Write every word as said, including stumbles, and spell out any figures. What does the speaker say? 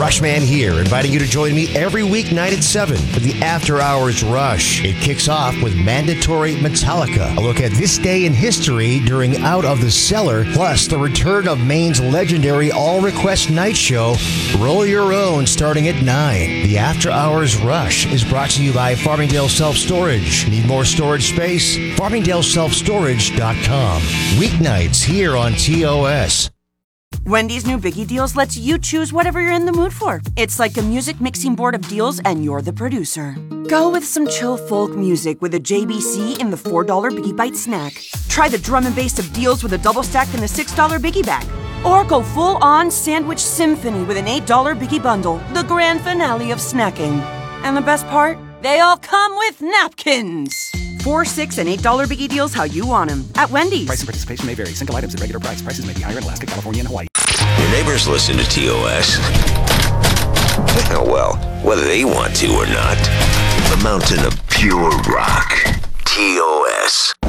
Rushman here, inviting you to join me every weeknight at seven for the After Hours Rush. It kicks off with Mandatory Metallica, a look at this day in history during Out of the Cellar, plus the return of Maine's legendary all-request night show, Roll Your Own, starting at nine. The After Hours Rush is brought to you by Farmingdale Self-Storage. Need more storage space? farmingdale self storage dot com. Weeknights here on T O S. Wendy's new Biggie Deals lets you choose whatever you're in the mood for. It's like a music mixing board of deals, and you're the producer. Go with some chill folk music with a J B C in the four dollar Biggie Bite snack. Try the drum and bass of deals with a double stack in the six dollar Biggie Bag. Or go full-on sandwich symphony with an eight dollar Biggie Bundle, the grand finale of snacking. And the best part? They all come with napkins. Four, six, and eight dollar Biggie Deals how you want them at Wendy's. Price and participation may vary. Single items at regular price. Prices may be higher in Alaska, California, and Hawaii. Your neighbors listen to T O S. Well, whether they want to or not. A mountain of pure rock. T O S.